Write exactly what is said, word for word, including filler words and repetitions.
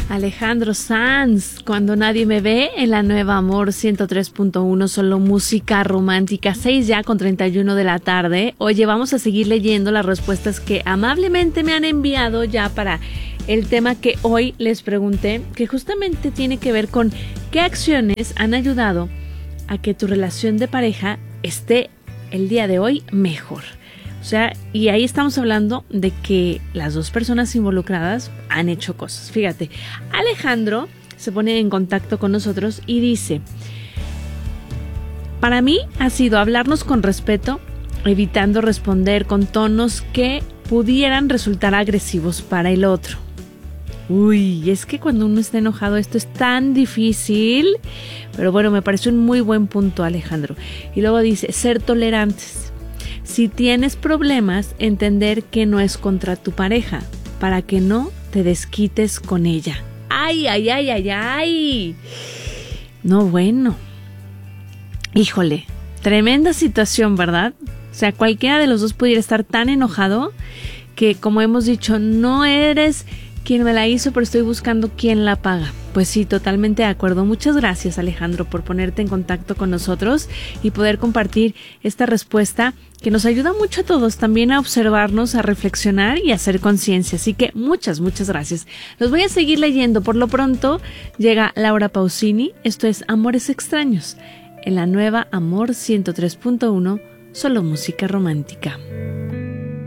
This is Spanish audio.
Alejandro Sanz, Cuando nadie me ve, en la Nueva Amor ciento tres punto uno, solo música romántica, seis ya con treinta y uno de la tarde. Oye, vamos a seguir leyendo las respuestas que amablemente me han enviado ya para el tema que hoy les pregunté, que justamente tiene que ver con qué acciones han ayudado a que tu relación de pareja esté el día de hoy mejor. O sea, y ahí estamos hablando de que las dos personas involucradas han hecho cosas. Fíjate, Alejandro se pone en contacto con nosotros y dice: para mí ha sido hablarnos con respeto, evitando responder con tonos que pudieran resultar agresivos para el otro. Uy, es que cuando uno está enojado esto es tan difícil. Pero bueno, me parece un muy buen punto, Alejandro. Y luego dice, ser tolerantes. Si tienes problemas, entender que no es contra tu pareja, para que no te desquites con ella. ¡Ay, ay, ay, ay, ay! No, bueno. Híjole, tremenda situación, ¿verdad? O sea, cualquiera de los dos pudiera estar tan enojado que, como hemos dicho, no eres quien me la hizo, pero estoy buscando quién la paga. Pues sí, totalmente de acuerdo. Muchas gracias, Alejandro, por ponerte en contacto con nosotros y poder compartir esta respuesta que nos ayuda mucho a todos también a observarnos, a reflexionar y a hacer conciencia. Así que muchas, muchas gracias. Los voy a seguir leyendo. Por lo pronto llega Laura Pausini. Esto es Amores Extraños en la Nueva Amor ciento tres punto uno, solo música romántica.